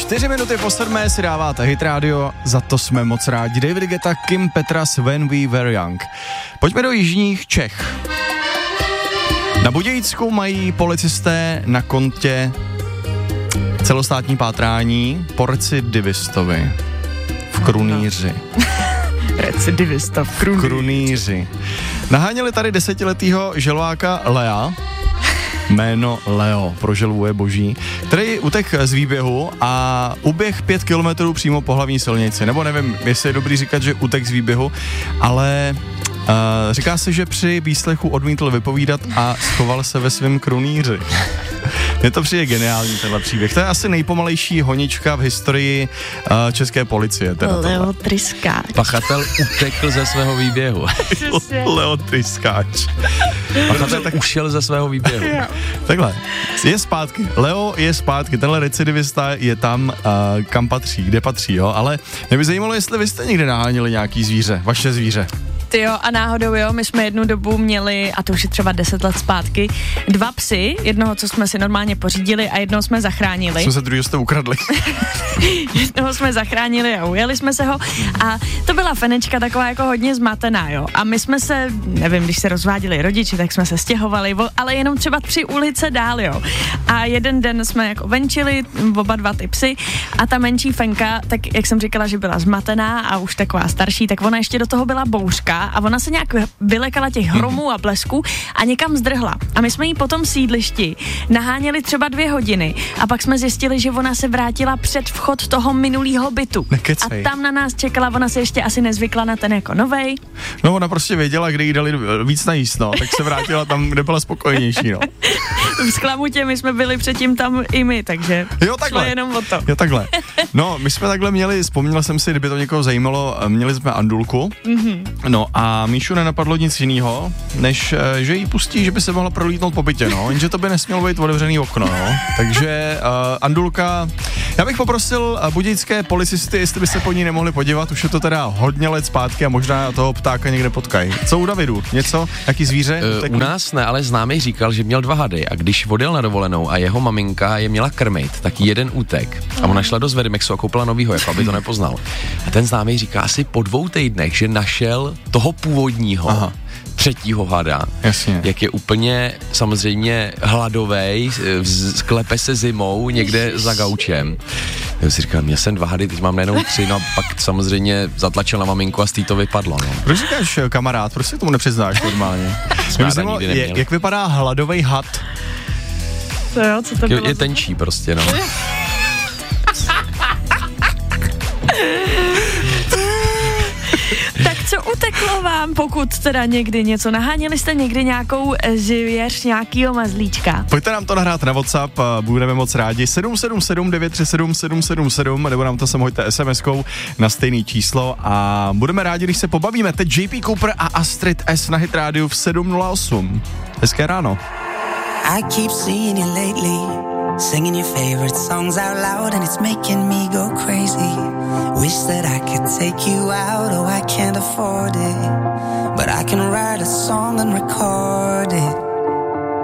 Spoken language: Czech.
4 minuty po 7 si dáváte Hit Radio, za to jsme moc rádi. David Guetta, Kim Petras, When We Were Young. Pojďme do jižních Čech. Na Budějicku mají policisté na kontě celostátní pátrání po recidivistovi v Krunýři. Recidivista v Krunýři. Naháněli tady 10letýho želváka Lea, jméno Leo, pro želvu je boží, který utek z výběhu a uběh 5 kilometrů přímo po hlavní silnici. Nebo nevím, jestli je dobrý říkat, že utek z výběhu, ale říká se, že při výslechu odmítl vypovídat a schoval se ve svém krunýři. Mně to přijde geniální, tenhle příběh. To je asi nejpomalejší honička v historii české policie. Leo Tryskáč. Pachatel utekl ze svého výběhu. Leo Tryskáč. Pachatel tak ušel ze svého výběhu. Takhle, je zpátky. Leo je zpátky, tenhle recidivista je tam, kam patří, kde patří, jo. Ale mě by zajímalo, jestli vy jste někde naháněli nějaký zvíře, vaše zvíře. Ty jo, a náhodou jo, my jsme jednu dobu měli, a to už je třeba 10 let zpátky, 2 psy, jednoho, co jsme si normálně pořídili a jednoho jsme zachránili. Co se druhého jste ukradli? Jednoho jsme zachránili a ujeli jsme se ho a to byla Fenečka taková jako hodně zmatená, jo. A my jsme se, nevím, když se rozváděli rodiči, tak jsme se stěhovali, ale jenom třeba 3 ulice dál, jo. A jeden den jsme jako venčili, oba 2 ty psy a ta menší Fenka, tak jak jsem říkala, že byla zmatená a už taková starší, tak ona ještě do toho byla bouřka a ona se nějak vylekala těch hromů a blesků a někam zdrhla. A my jsme jí po tom sídlišti naháněli třeba 2 hodiny a pak jsme zjistili, že ona se vrátila před vchod toho minulého bytu. Nekecej. A tam na nás čekala, ona se ještě asi nezvykla na ten jako novej. No ona prostě věděla, kde jí dali víc najíst, no, tak se vrátila tam, kde byla spokojenější, no. V Sklamutě my jsme byli předtím tam i my, takže jo, takhle. šlo jenom o to. Jo, takhle. No, my jsme takhle měli, vzpomněl jsem si, kdyby to někoho zajímalo, měli jsme Andulku, no a Míšu nenapadlo nic jiného, než že jí pustí, že by se mohla prolítnout po bytě, no, jenže to by nesmělo být otevřený okno, no. Takže Andulka, já bych poprosil budějické policisty, jestli by se po ní nemohli podívat, už je to teda hodně let zpátky a možná toho ptáka někde potkají. Co u Davidu? Něco? Jaký zvíře? U nás ne, ale známý říkal, že měl 2 hady a když odjel na dovolenou a jeho maminka je měla krmit, tak jeden útek a ona šla do Zverimexu a koupila novýho, jako aby to nepoznal. A ten známý říká asi po 2 týdnech, že našel toho původního, 3. hada, jasně. Jak je úplně samozřejmě hladovej, sklepe se zimou někde za gaučem. Já si říkám, měl jsem 2 hady, teď mám nejenom 3, no a pak samozřejmě zatlačil na maminku a z tý to vypadlo, no. Proč říkáš kamarád, proč se k tomu nepřiznáš normálně? Jak vypadá hladovej had? Co jo, co to bylo? Je tenčí prostě, no. Tak co uteklo vám, pokud teda někdy něco naháněli jste někdy nějakou zvěř, nějakýho mazlíčka? Pojďte nám to nahrát na WhatsApp, budeme moc rádi. 777 937 777, nebo nám to sem hoďte SMS-kou na stejný číslo a budeme rádi, když se pobavíme. Teď JP Cooper a Astrid S na Hit Radio v 7:08. Hezké ráno. I keep seeing you lately, singing your favorite songs out loud and it's making me go crazy. Wish that I could take you out, oh I can't afford it, but I can write a song and record it.